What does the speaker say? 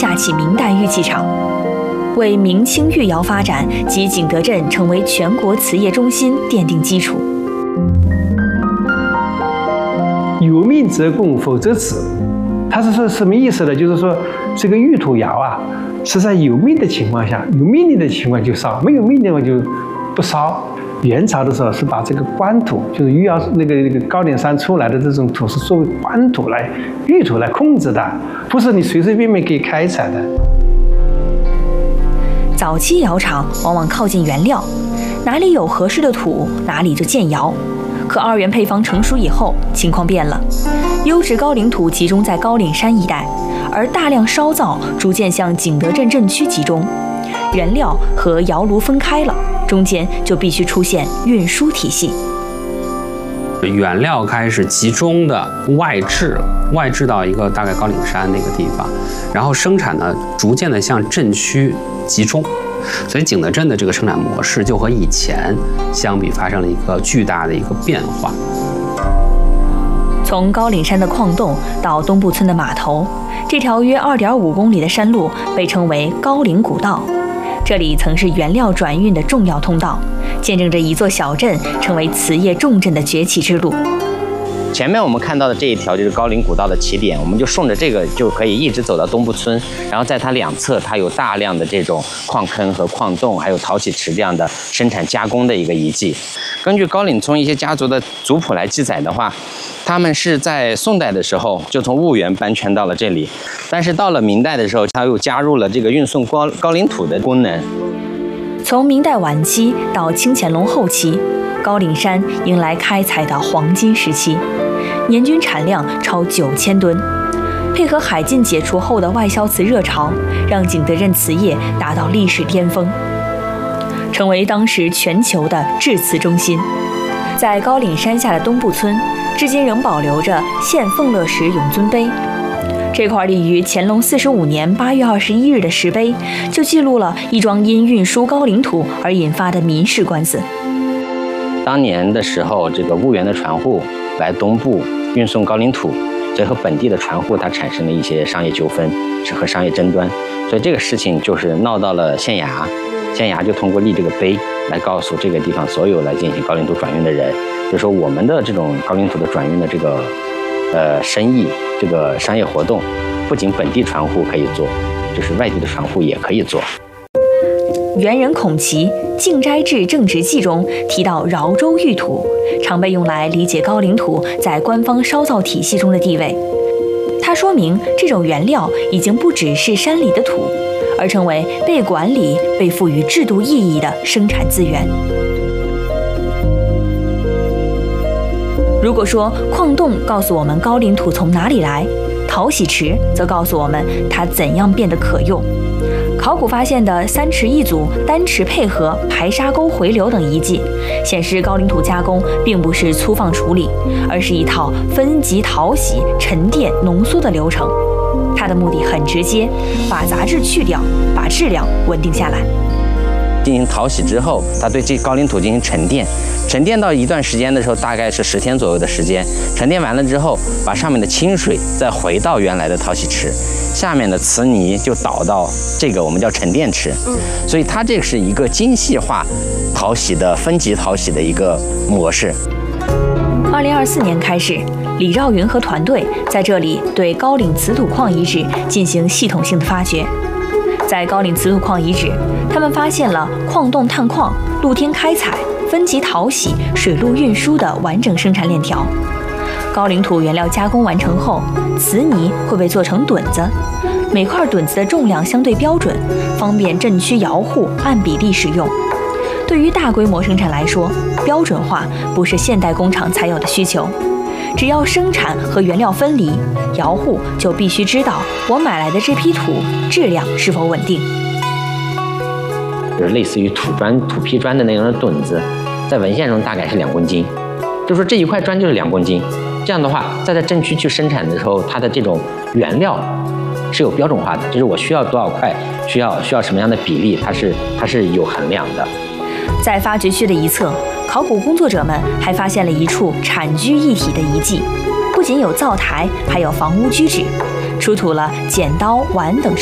架起明代玉器厂，为明清御窑发展及景德镇成为全国瓷业中心奠定基础。 有命则供，否则止。它是说什么意思呢？就是说这个玉土窑啊，是在有命的情况下，有命令的情况就烧，没有命令的话就不烧。元朝的时候是把这个官土，就是玉窑那个高岭山出来的这种土是作为官土来玉土来控制的，不是你随随便便可以开采的。 早期窑厂往往靠近原料，哪里有合适的土，哪里就建窑。可二元配方成熟以后，情况变了，优质高岭土集中在高岭山一带，而大量烧造逐渐向景德镇镇区集中，原料和窑炉分开了，中间就必须出现运输体系。 原料开始集中的外置到一个大概高岭山那个地方，然后生产呢逐渐的向镇区集中。所以景德镇的这个生产模式就和以前相比发生了一个巨大的一个变化。 从高岭山的矿洞到东部村的码头，这条约2.5公里的山路被称为高岭古道，这里曾是原料转运的重要通道，见证着一座小镇成为瓷业重镇的崛起之路。 前面我们看到的这一条就是高岭古道的起点，我们就顺着这个就可以一直走到东部村，然后在它两侧它有大量的这种矿坑和矿洞，还有陶器池这样的生产加工的一个遗迹。根据高岭村一些家族的族谱来记载的话，他们是在宋代的时候就从婺源搬迁到了这里，但是到了明代的时候，它又加入了这个运送高岭土的功能。 从明代晚期到清乾隆后期，高岭山迎来开采的黄金时期，年均产量超9000吨，配合海禁解除后的外销瓷热潮，让景德镇瓷业达到历史巅峰，成为当时全球的制瓷中心。在高岭山下的东部村，至今仍保留着现凤乐石永尊碑。这块立于乾隆45年8月21日的石碑，就记录了一桩因运输高岭土而引发的民事官司。 当年的时候，这个婺源的船户来东部运送高岭土，所以和本地的船户它产生了一些商业纠纷，是和商业争端，所以这个事情就是闹到了县衙，县衙就通过立这个碑来告诉这个地方所有来进行高岭土转运的人，就说我们的这种高岭土的转运的这个生意，这个商业活动，不仅本地船户可以做，就是外地的船户也可以做。 元人孔祺《静斋志正直记》中提到饶州玉土，常被用来理解高岭土在官方烧造体系中的地位。它说明这种原料已经不只是山里的土，而成为被管理、被赋予制度意义的生产资源。如果说矿洞告诉我们高岭土从哪里来，陶洗池则告诉我们它怎样变得可用。考古发现的3池一组、单池配合、排沙沟回流等遗迹，显示高岭土加工并不是粗放处理，而是一套分级淘洗、沉淀、浓缩的流程。它的目的很直接，把杂质去掉，把质量稳定下来。 进行淘洗之后，它对这高岭土进行沉淀，沉淀到一段时间的时候，大概是10天左右的时间。沉淀完了之后，把上面的清水再回到原来的陶洗池，下面的瓷泥就倒到这个我们叫沉淀池。所以它这是一个精细化淘洗的分级淘洗的一个模式。 2024年开始，李兆云和团队在这里对高岭瓷土矿遗址进行系统性的发掘。在高岭瓷土矿遗址，他们发现了矿洞探矿、露天开采、分级淘洗、水路运输的完整生产链条。高岭土原料加工完成后，瓷泥会被做成墩子，每块墩子的重量相对标准，方便镇区窑户按比例使用。对于大规模生产来说，标准化不是现代工厂才有的需求。只要生产和原料分离，窑户就必须知道我买来的这批土质量是否稳定。 就是类似于土坯砖的那样的墩子，在文献中大概是2公斤，就说这一块砖就是2公斤。这样的话，在镇区去生产的时候，它的这种原料是有标准化的，就是我需要多少块，需要什么样的比例，它是有衡量的。 在发掘区的一侧，考古工作者们还发现了一处产居一体的遗迹，不仅有灶台，还有房屋居址，出土了剪刀、碗等